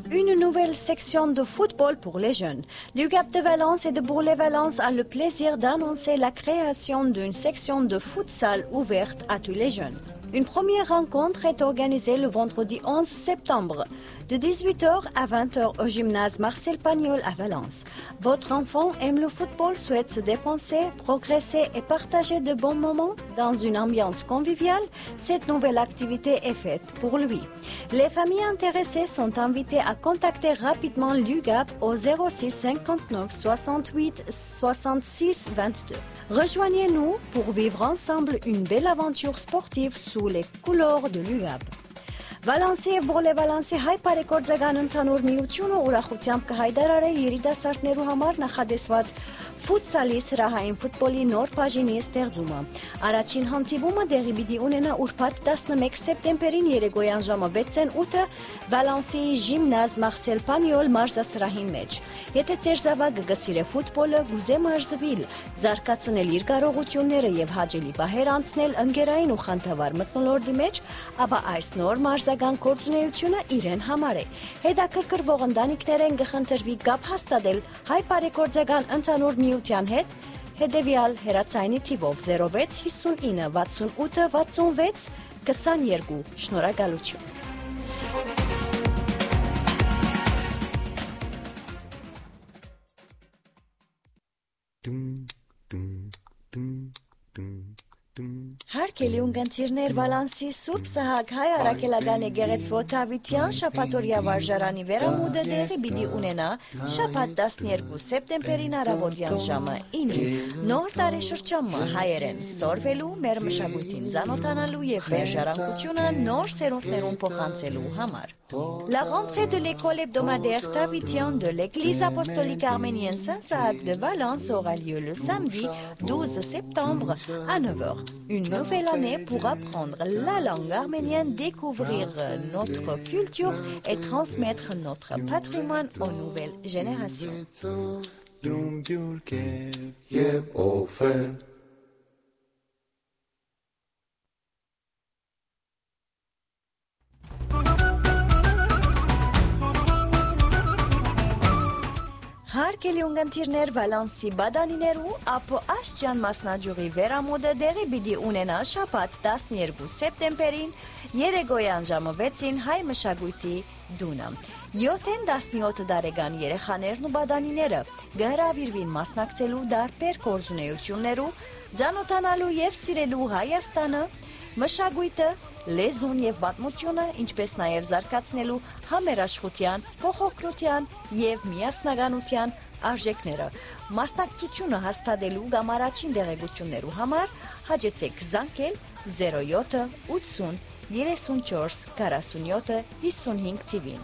Une nouvelle section de football pour les jeunes. L'UGAP de Valence et de Bourg-les-Valence a le plaisir d'annoncer la création d'une section de futsal ouverte à tous les jeunes. Une première rencontre est organisée le vendredi 11 septembre, de 18h à 20h au gymnase Marcel Pagnol à Valence. Votre enfant aime le football, souhaite se dépenser, progresser et partager de bons moments dans une ambiance conviviale. Cette nouvelle activité est faite pour lui. Les familles intéressées sont invitées à contacter rapidement l'UGAP au 06 59 68 66 22. Rejoignez-nous pour vivre ensemble une belle aventure sportive sous les couleurs de l'UGAP. Վալանսի և Բորլե-Վալանսի հայ բարեգործական ընդհանուր միությունը ուրախությամբ կհայտարարի երիտասարդներու համար նախադեсված ֆուտսալի սրահային ֆուտբոլի նոր բաժինի ստեղծումը։ Առաջին հանդիպումը դեղի պիտի ունենա ուրբաթ 11 սեպտեմբերին երեկոյան ժամը 6:08 Վալանսի գիմնազ Մարսել Պանիոլ մարզասրահի մեջ։ Եթե ձեր զավակը գսիրե ֆուտբոլը, գուզե մարզվել, զարգացնել իր կարողությունները եւ հաճելի բահեր անցնել ընկերային ու խանդավառ մթնոլորտի մեջ, ապա այս նոր մարզական գործունեությունը իրեն համար է։ Հետաքրքրվող ընտանիքներեն կխնդրվի կապ հաստատել հայ բարեգործական ընդհանուր միության հետ հետևյալ հեռացայինի թիվով 06 59 68 66 22 Շնորհակալություն։ Հարկելի ունգընտիրներ Վալանսի Սուրբ Սահակ հայ առաքելական եկեղեցվո Դավիթյան շաբաթօրյա վարժարանի վերամուտը տեղի պիտի ունենա շաբաթ 12 սեպտեմբերին առավոտյան ժամը 9-ին։ Նոր տարեշրջանը հայերեն սորվելու, մեր մշակույթին ծանոթանալու եւ մեր ժառանգությունը նոր սերունդներուն փոխանցելու համար։ La rentrée de l'école hebdomadaire Davitien de l'église apostolique arménienne Saint-Sahak de Valence aura lieu le samedi 12 septembre à 9h. Une nouvelle année pour apprendre la langue arménienne, découvrir notre culture et transmettre notre patrimoine aux nouvelles générations. Հարկելի ունգընտիրներ Վալանսի բադանիներու ապո աշճան մասնաճյուղի վերամուտը դեղի պիտի ունենա շաբաթ 12 սեպտեմբերին երեկոյան ժամը 6-ին հայ մշակույթի դունը։ 7-17 տարեկան երեխաներն ու բադանիները կհրավիրվին մասնակցելու դարբեր գործունեություններու, ծանոթանալու եւ սիրելու Հայաստանը, մշակույթը, լեզուն եւ պատմությունը, ինչպես նաեւ զարգացնելու համերաշխության, փոխօգնության եւ միասնականության արժեքները։ Մասնակցությունը հաստատելու կամ առաջին դեղեցություններու համար հաջեցեք զանգել 07 80 34 47 55 TV-ին։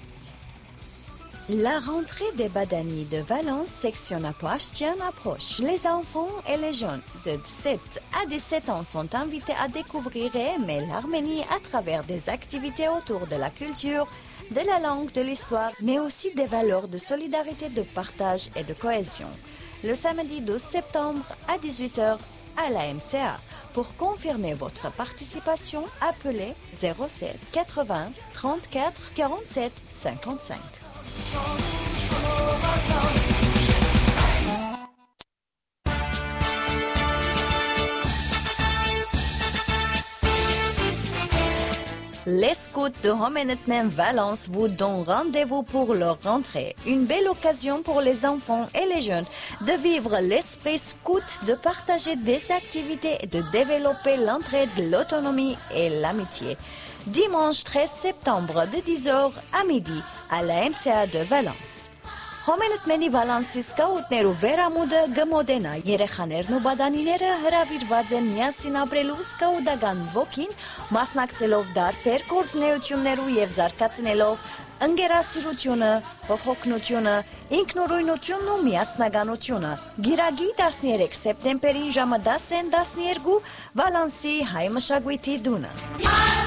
La rentrée des Badani de Valence, section Apoachtian, approche. Les enfants et les jeunes de 7 à 17 ans sont invités à découvrir et aimer l'Arménie à travers des activités autour de la culture, de la langue, de l'histoire, mais aussi des valeurs de solidarité, de partage et de cohésion. Le samedi 12 septembre à 18h à la MCA. Pour confirmer votre participation, appelez 07 80 34 47 55. Les scouts de Homenetmen Valence vous donnent rendez-vous pour leur rentrée. Une belle occasion pour les enfants et les jeunes de vivre l'esprit scout, de partager des activités et de développer l'entraide, l'autonomie et l'amitié. Dimanche 13 septembre de 10h à midi à la MCA de Valence. Հոմենտմենի Վալանսի սկաուտներու վերամուտը գմոդենա երեխաներն ու բադանիները հրավիրված են միասին ապրելու սկաուտական ոգին, մասնակցելով դարբեր գործունեություններու եւ զարգացնելով ընկերասիրությունը, փոխօգնությունը, ինքնուրույնությունն ու միասնականությունը։ Գիրագի 13 սեպտեմբերին ժամը 10-12 Վալանսի հայ մշակույթի դունը։